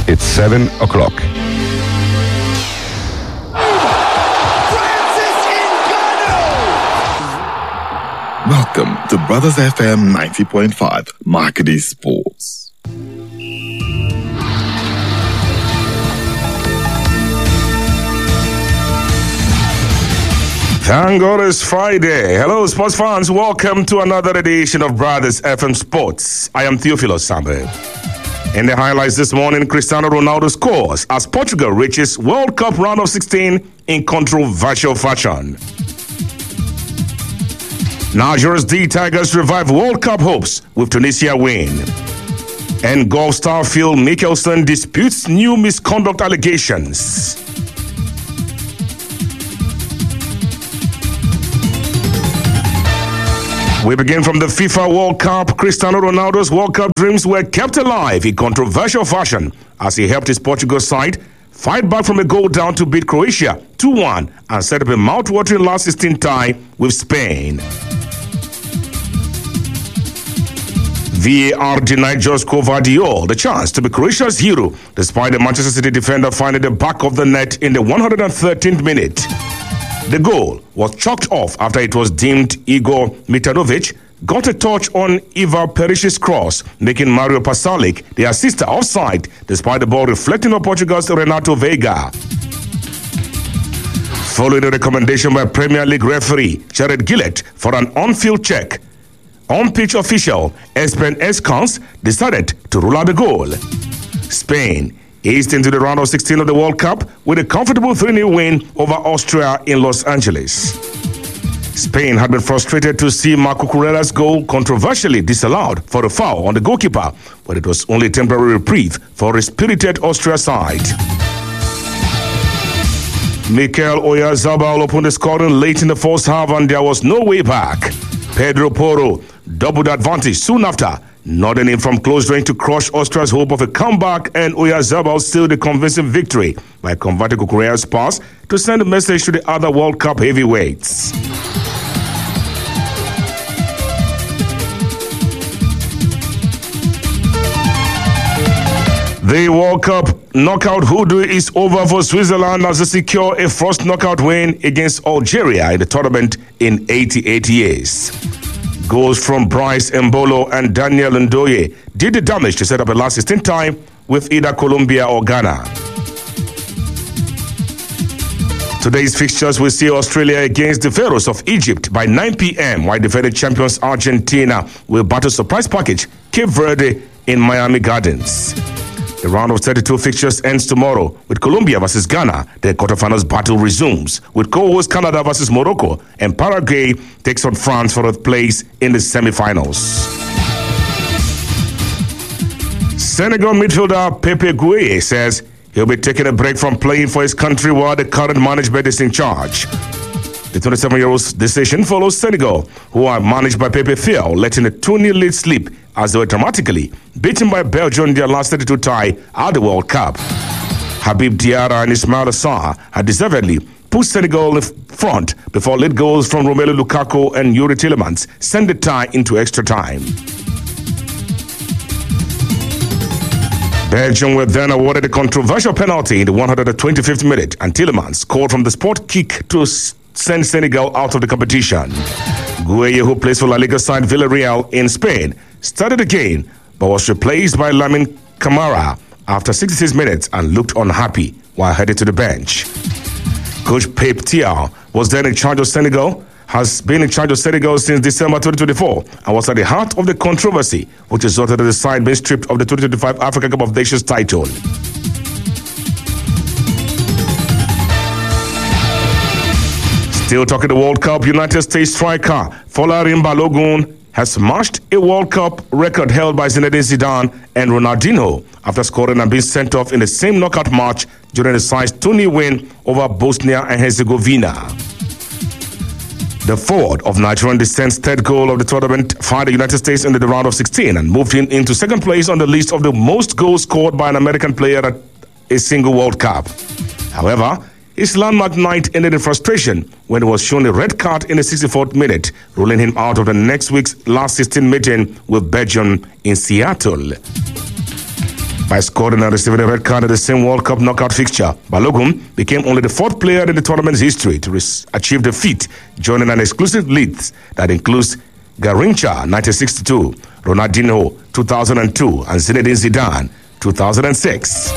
It's 7 o'clock. Welcome to Brothers FM 90.5 Marketing Sports. Thank God it's Friday. Hello, sports fans. Welcome to another edition of Brothers FM Sports. I am Theophilus Samuel. In the highlights this morning, Cristiano Ronaldo scores as Portugal reaches World Cup round of 16 in controversial fashion. Nigeria's D Tigers revive World Cup hopes with Tunisia win. And golf star Phil Mickelson disputes new misconduct allegations. We begin from the FIFA World Cup. Cristiano Ronaldo's World Cup dreams were kept alive in controversial fashion as he helped his Portugal side fight back from a goal down to beat Croatia 2-1 and set up a mouth-watering last 16 tie with Spain. VAR denied Josko Vardiol the chance to be Croatia's hero despite the Manchester City defender finding the back of the net in the 113th minute. The goal was chalked off after it was deemed Igor Mitanovic got a touch on Ivar Perish's cross, making Mario Pasalic the assister offside despite the ball reflecting on Portugal's Renato Veiga. Following a recommendation by Premier League referee Jared Gillett for an on-field check, on-pitch official Espen Eskans decided to rule out the goal. Spain eased into the round of 16 of the World Cup with a comfortable 3-0 win over Austria in Los Angeles. Spain had been frustrated to see Marco Curella's goal controversially disallowed for a foul on the goalkeeper, but it was only a temporary reprieve for a spirited Austria side. Mikel Oyarzabal opened the scoring late in the first half and there was no way back. Pedro Porro doubled the advantage soon after, nodding in from close range to crush Austria's hope of a comeback, and Oyarzabal sealed a convincing victory by converting Kukureya's pass to send a message to the other World Cup heavyweights. The World Cup knockout hoodoo is over for Switzerland as they secure a first knockout win against Algeria in the tournament in 88 years. Goals from Bryce Mbolo and Daniel Ndoye did the damage to set up a last 16 tie with either Colombia or Ghana. Today's fixtures will see Australia against the Pharaohs of Egypt by 9 p.m. while defending champions Argentina will battle surprise package Cape Verde in Miami Gardens. The round of 32 fixtures ends tomorrow with Colombia versus Ghana. The quarterfinals battle resumes with co-host Canada versus Morocco, and Paraguay takes on France for a place in the semi-finals. Senegal midfielder Pepe Gueye says he'll be taking a break from playing for his country while the current management is in charge. The 27-year-old's decision follows Senegal, who are managed by Pepe Thiaw, letting a 2-0 lead slip as they were dramatically beaten by Belgium in their last 32 tie at the World Cup. Habib Diarra and Ismail Assar had deservedly put Senegal in front before late goals from Romelu Lukaku and Yuri Tillemans sent the tie into extra time. Belgium were then awarded a controversial penalty in the 125th minute, and Tillemans scored from the spot kick to send Senegal out of the competition. Gueye, who plays for La Liga side Villarreal in Spain, started again but was replaced by Lamine Camara after 66 minutes and looked unhappy while headed to the bench. Coach Pepe Thiaw was then in charge of Senegal, has been in charge of Senegal since December 2024 and was at the heart of the controversy which resulted in the side being stripped of the 2025 Africa Cup of Nations title. Still talking the World Cup, United States striker Folarin Balogun has smashed a World Cup record held by Zinedine Zidane and Ronaldinho after scoring and being sent off in the same knockout match during the side's 2-0 win over Bosnia and Herzegovina. The forward of Nigerian descent's third goal of the tournament fired the United States into the round of 16 and moved him into second place on the list of the most goals scored by an American player at a single World Cup. However, his landmark night ended in frustration when he was shown a red card in the 64th minute, ruling him out of the next week's last 16 meeting with Belgium in Seattle. By scoring and receiving a red card at the same World Cup knockout fixture, Balogun became only the fourth player in the tournament's history to achieve the feat, joining an exclusive list that includes Garrincha, 1962, Ronaldinho, 2002, and Zinedine Zidane, 2006.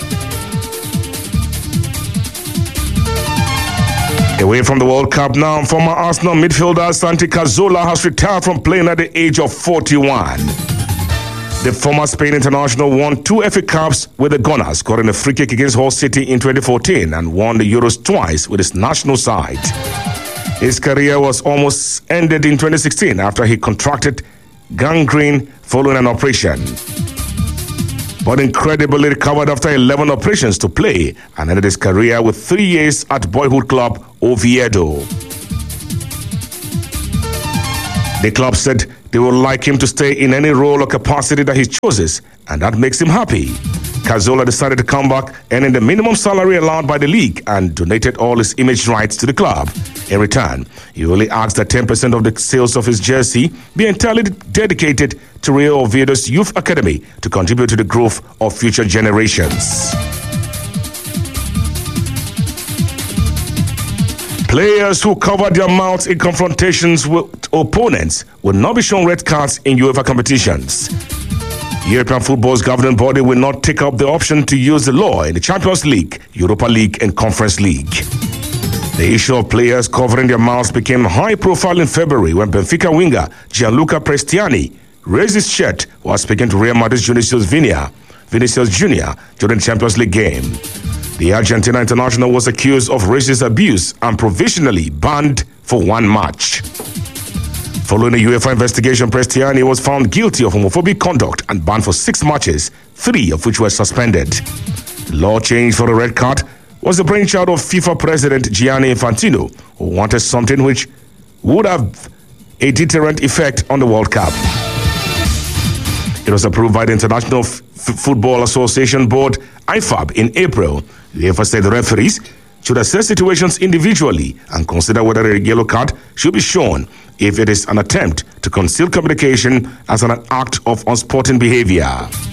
Away from the World Cup now, former Arsenal midfielder Santi Cazorla has retired from playing at the age of 41. The former Spain international won 2 FA Cups with the Gunners, scoring a free kick against Hull City in 2014 and won the Euros twice with his national side. His career was almost ended in 2016 after he contracted gangrene following an operation, but incredibly recovered after 11 operations to play and ended his career with 3 years at boyhood club Oviedo. The club said they would like him to stay in any role or capacity that he chooses, and that makes him happy. Cazorla decided to come back, earning the minimum salary allowed by the league, and donated all his image rights to the club. In return, he only asked that 10% of the sales of his jersey be entirely dedicated to Real Oviedo's Youth Academy to contribute to the growth of future generations. Players who covered their mouths in confrontations with opponents will not be shown red cards in UEFA competitions. European football's governing body will not take up the option to use the law in the Champions League, Europa League, and Conference League. The issue of players covering their mouths became high profile in February when Benfica winger Gianluca Prestiani raised his shirt while speaking to Real Madrid's Vinicius Jr. during the Champions League game. The Argentina international was accused of racist abuse and provisionally banned for 1 match. Following a UEFA investigation, Prestiani was found guilty of homophobic conduct and banned for 6 matches, 3 of which were suspended. The law change for the red card was the brainchild of FIFA President Gianni Infantino, who wanted something which would have a deterrent effect on the World Cup. It was approved by the International Football Association Board, IFAB, in April. UEFA said the referees should assess situations individually and consider whether a yellow card should be shown if it is an attempt to conceal communication as an act of unsporting behavior.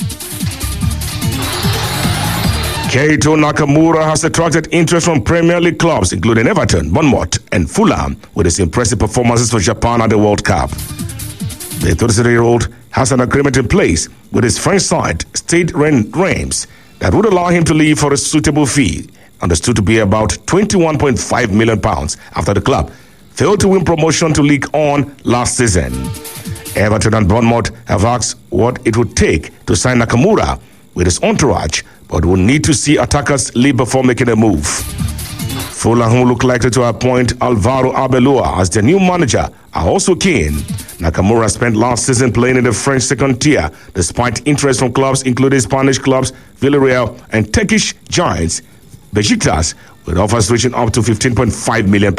Keito Nakamura has attracted interest from Premier League clubs including Everton, Bournemouth, and Fulham with his impressive performances for Japan at the World Cup. The 33-year-old has an agreement in place with his French side, Stade Reims, that would allow him to leave for a suitable fee, understood to be about £21.5 million after the club failed to win promotion to League One last season. Everton and Bournemouth have asked what it would take to sign Nakamura with his entourage, but will need to see attackers leave before making a move. Fulham, who look likely to appoint Alvaro Arbeloa as their new manager, are also keen. Nakamura spent last season playing in the French second tier, despite interest from clubs including Spanish clubs Villarreal and Turkish giants Besiktas, with offers reaching up to £15.5 million.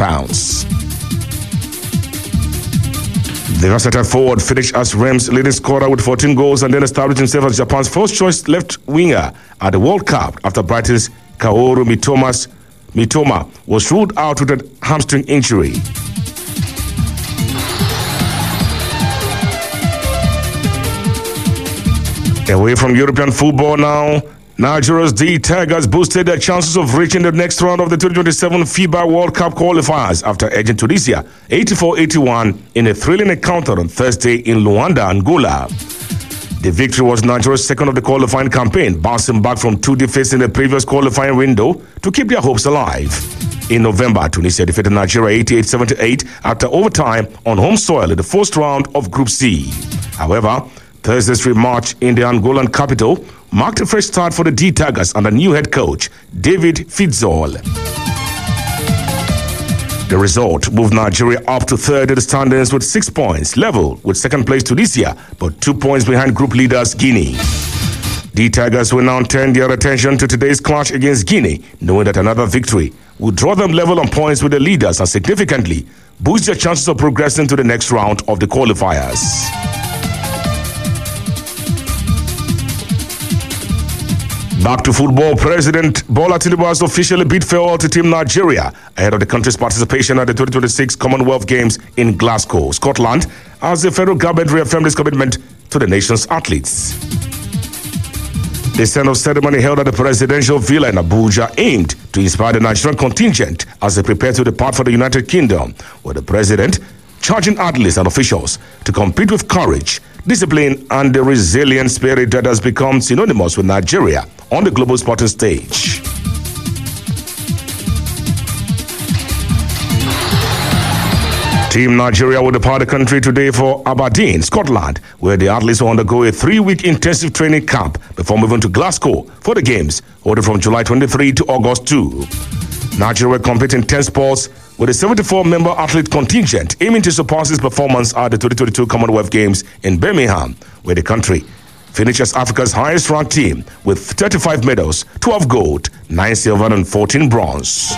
The versatile forward finished as Reims' leading scorer with 14 goals and then established himself as Japan's first-choice left winger at the World Cup after Brighton's Kaoru Mitoma was ruled out with a hamstring injury. Away from European football now, Nigeria's D Tigers boosted their chances of reaching the next round of the 2027 FIBA World Cup qualifiers after edging Tunisia 84-81 in a thrilling encounter on Thursday in Luanda, Angola. The victory was Nigeria's second of the qualifying campaign, bouncing back from 2 defeats in the previous qualifying window to keep their hopes alive. In November, Tunisia defeated Nigeria 88-78 after overtime on home soil in the first round of Group C. However, Thursday's rematch in the Angolan capital marked a fresh start for the D Tigers under new head coach David Fitzol. The result moved Nigeria up to third in the standings with 6 points, level with second place Tunisia, but 2 points behind group leaders Guinea. The Tigers will now turn their attention to today's clash against Guinea, knowing that another victory will draw them level on points with the leaders and significantly boost their chances of progressing to the next round of the qualifiers. Back to football. President Bola Tinubu has officially bid farewell to Team Nigeria ahead of the country's participation at the 2026 Commonwealth Games in Glasgow, Scotland, as the federal government reaffirmed its commitment to the nation's athletes. The send-off ceremony held at the presidential villa in Abuja aimed to inspire the Nigerian contingent as they prepare to depart for the United Kingdom, with the president charging athletes and officials to compete with courage, discipline, and the resilient spirit that has become synonymous with Nigeria on the global sporting stage. Team Nigeria will depart the country today for Aberdeen, Scotland, where the athletes will undergo a 3-week intensive training camp before moving to Glasgow for the games, holding from July 23 to August 2. Nigeria will compete in 10 sports with a 74-member athlete contingent aiming to surpass its performance at the 2022 Commonwealth Games in Birmingham, where the country finished as Africa's highest-ranked team with 35 medals, 12 gold, 9 silver, and 14 bronze.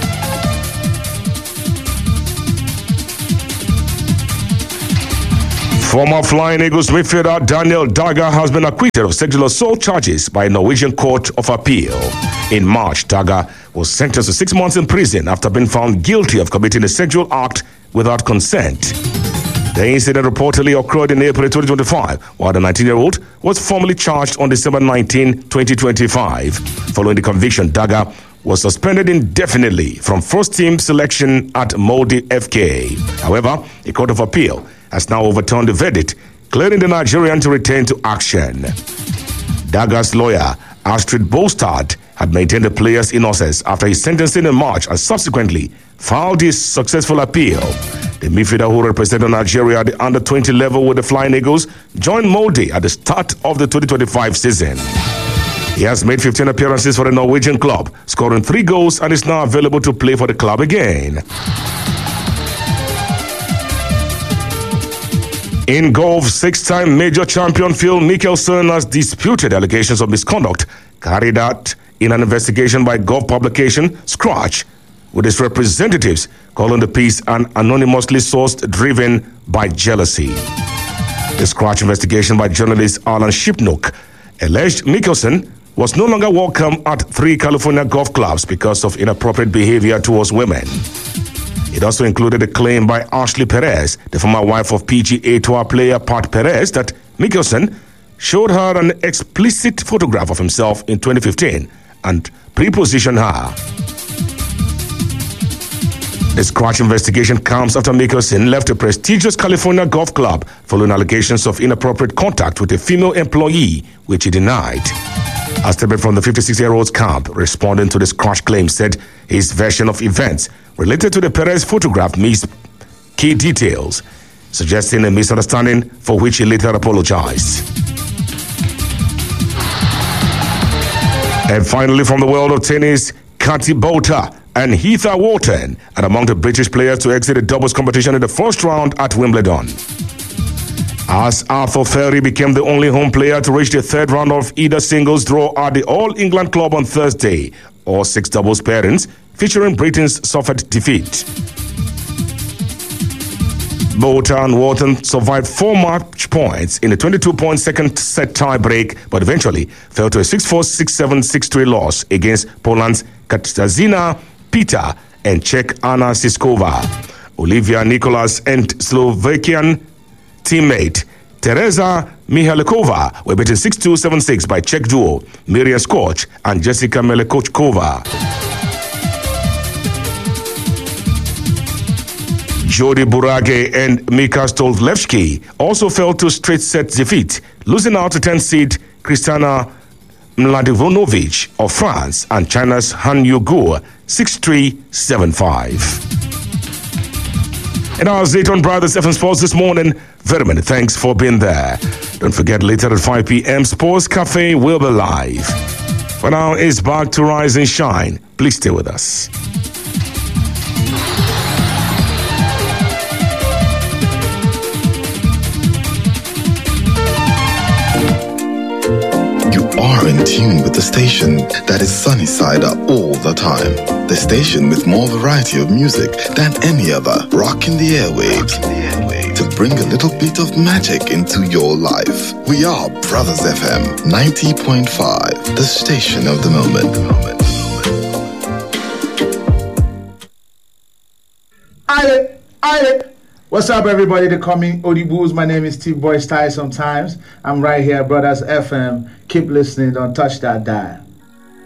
Former Flying Eagles midfielder Daniel Daga has been acquitted of sexual assault charges by a Norwegian court of appeal. In March, Daga was sentenced to 6 months in prison after being found guilty of committing a sexual act without consent. The incident reportedly occurred in April 2025, while the 19-year-old was formally charged on December 19, 2025. Following the conviction, Daga was suspended indefinitely from first-team selection at Molde FK. However, a court of appeal has now overturned the verdict, clearing the Nigerian to return to action. Daga's lawyer, Astrid Bostad, had maintained the player's innocence after his sentencing in March and subsequently filed his successful appeal. The midfielder who represented Nigeria at the under-20 level with the Flying Eagles joined Molde at the start of the 2025 season. He has made 15 appearances for the Norwegian club, scoring 3 goals, and is now available to play for the club again. In golf, 6-time major champion Phil Mickelson has disputed allegations of misconduct carried out in an investigation by golf publication Scratch, with his representatives calling the piece an anonymously sourced driven by jealousy. The Scratch investigation by journalist Alan Shipnook alleged Mickelson was no longer welcome at 3 California golf clubs because of inappropriate behavior towards women. It also included a claim by Ashley Perez, the former wife of PGA Tour player Pat Perez, that Mickelson showed her an explicit photograph of himself in 2015 and pre-positioned her. The Scratch investigation comes after Mickelson left a prestigious California golf club following allegations of inappropriate contact with a female employee, which he denied. A statement from the 56-year-old's camp responding to the Scratch claim said his version of events related to the Perez photograph missed key details, suggesting a misunderstanding for which he later apologized. And finally, from the world of tennis, Katie Boulter and Heather Wharton are among the British players to exit the doubles competition in the first round at Wimbledon. As Arthur Ferry became the only home player to reach the third round of either singles draw at the All England Club on Thursday, or 6 doubles pairings featuring Britain's suffered defeat. Boulter and Wharton survived 4 match points in a 22-point second set tie break, but eventually fell to a 6-4, 6-7, 6-3 loss against Poland's Katarzyna Pita and Czech Anna Siskova. Olivia Nicholas and Slovakian teammate Teresa Mihalikova were beaten 6-2, 7-6 by Czech duo Miriam Skoch and Jessica Melekochkova. Jody Burage and Mika Stolevsky also fell to straight set defeat, losing out to 10th seed Kristina Mladenovic of France and China's Han Yugu 6-3, 7-5. And our Zayton Brothers FM Sports this morning. Very many thanks for being there. Don't forget, later at 5 p.m, Sports Cafe will be live. For now, it's back to Rise and Shine. Please stay with us. Are in tune with the station that is sunny side up all the time. The station with more variety of music than any other, rocking the airwaves to bring a little bit of magic into your life. We are Brothers FM 90.5, the station of the moment. Aye. What's up, everybody? They call me Odibooz. My name is T-Boy Style sometimes. I'm right here, Brothers FM. Keep listening. Don't touch that dial.